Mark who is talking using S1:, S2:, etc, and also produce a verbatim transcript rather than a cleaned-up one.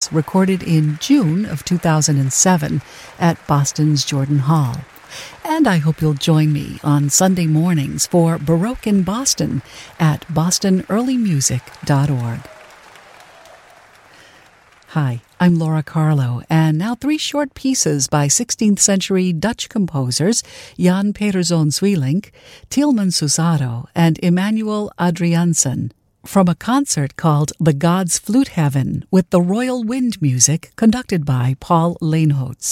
S1: Concerts, recorded in June of two thousand seven at Boston's Jordan Hall. And I hope you'll join me on Sunday mornings for Baroque in Boston at boston early music dot org. Hi, I'm Laura Carlo, and now three short pieces by sixteenth century Dutch composers Jan Pieterszoon Sweelinck, Tieleman Susado, and Emmanuel Adriaansen, from a concert called The Gods' Flute Heaven with the Royal Wind Music conducted by Paul Leenhoots.